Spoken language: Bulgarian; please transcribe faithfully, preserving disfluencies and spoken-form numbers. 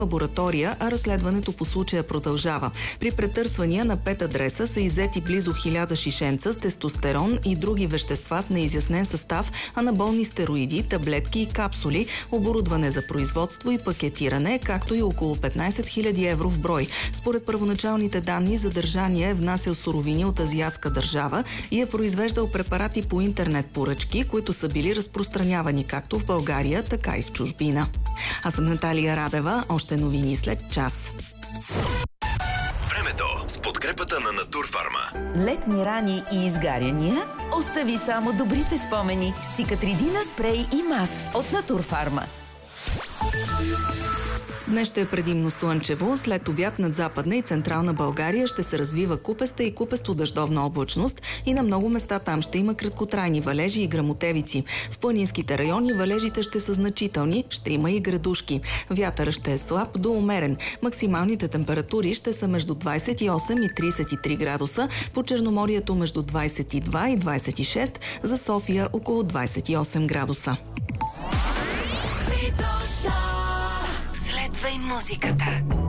лаборатория, а разследването по случая продължава. При претърсвания на пет адреса са иззети близо хиляда шишенца с тестостерон и други вещества с неизяснен състав, анаболни стероиди, таблетки и капсули, оборудване за производство и пакетиране, както и около петнайсет хиляди евро в брой. Според първоначалните данни, задържания е внасял суровини от азиатска държава и е произвеждал препарати по интернет поръчки, които са били разпространявани както в България, така и в чужбина. Аз съм Наталия Радева. Още новини след час. Времето с подкрепата на Натурфарма. Летни рани и изгаряния? Остави само добрите спомени с Цикатридина спрей и мас от Натурфарма. Днес ще е предимно слънчево. След обяд над Западна и Централна България ще се развива купеста и купесто-дъждовна облачност и на много места там ще има краткотрайни валежи и гръмотевици. В планинските райони валежите ще са значителни, ще има и градушки. Вятърът ще е слаб до умерен. Максималните температури ще са между двайсет и осем и трийсет и три градуса, по Черноморието между двайсет и два и двайсет и шест, за София около двайсет и осем градуса. Следвай музиката.